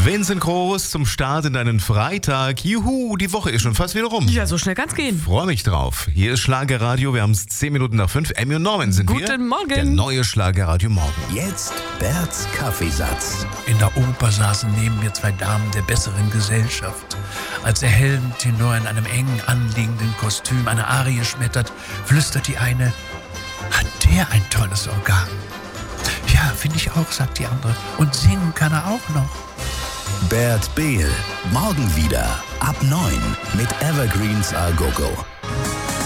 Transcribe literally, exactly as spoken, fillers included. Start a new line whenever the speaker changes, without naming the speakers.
Vincent Groß zum Start in deinen Freitag. Juhu, die Woche ist schon fast wieder rum.
Ja, so schnell kann's gehen.
Freue mich drauf. Hier ist Schlagerradio, wir haben es zehn Minuten nach fünf. Emmy und Norman sind wir.
Guten Morgen.
Der neue Schlagerradio Morgen.
Jetzt Berts Kaffeesatz.
In der Oper saßen neben mir zwei Damen der besseren Gesellschaft. Als der Heldentenor in einem engen anliegenden Kostüm eine Arie schmettert, flüstert die eine: Hat der ein tolles Organ? Ja, finde ich auch, sagt die andere. Und singen kann er auch noch.
Bert Behl. Morgen wieder ab neun mit Evergreens A Go Go.